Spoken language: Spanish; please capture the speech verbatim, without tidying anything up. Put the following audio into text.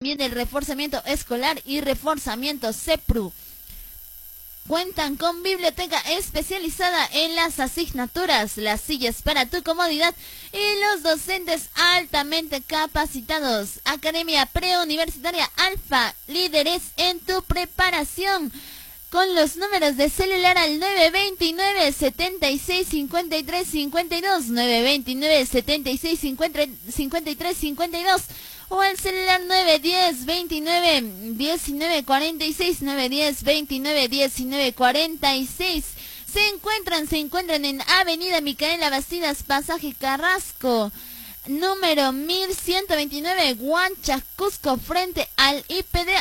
también el reforzamiento escolar y reforzamiento CEPRU. Cuentan con biblioteca especializada en las asignaturas, las sillas para tu comodidad y los docentes altamente capacitados. Academia Preuniversitaria Alfa, líderes en tu preparación. Con los números de celular al nueve veintinueve, setenta y seis, cincuenta y tres, cincuenta y dos, nueve veintinueve, setenta y seis, cincuenta y tres, cincuenta y dos, o al celular nueve diez, veintinueve, diecinueve, cuarenta y seis, nueve diez, veintinueve, diecinueve, cuarenta y seis. Se encuentran, se encuentran en Avenida Micaela Bastidas, Pasaje Carrasco, número mil ciento veintinueve, Huancha, Cusco, frente al I P D.